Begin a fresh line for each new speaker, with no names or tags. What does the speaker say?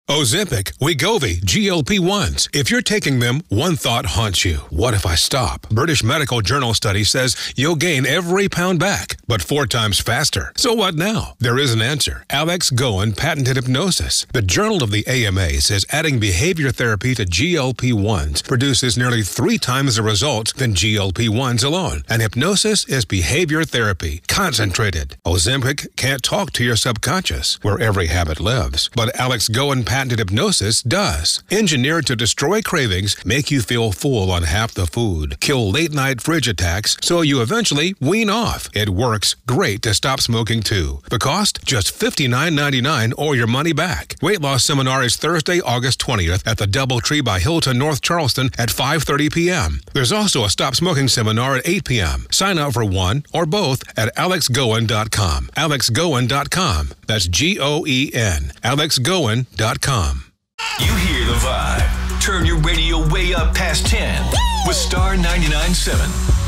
Ozempic, Wegovy, GLP-1s. If you're taking them, one thought haunts you. What if I stop? British Medical Journal study says you'll gain every pound back, but 4 times faster. So what now? There is an answer. Alex Goen patented hypnosis. The Journal of the AMA says adding behavior therapy to GLP-1s produces nearly 3 times the results than GLP-1s alone. And hypnosis is behavior therapy. Concentrated. Ozempic can't talk to your subconscious, where every habit lives. But Alex Goen patented hypnosis does. Engineered to destroy cravings, make you feel full on half the food, kill late-night fridge attacks, so you eventually wean off. It works great to stop smoking, too. The cost? Just $59.99 or your money back. Weight loss seminar is Thursday, August 20th at the DoubleTree by Hilton, North Charleston at 5:30 p.m. There's also a stop smoking seminar at 8 p.m. Sign up for one or both at alexgoen.com. alexgoen.com. That's Goen. alexgoen.com.
You hear the vibe. Turn your radio way up past 10 with Star 99.7.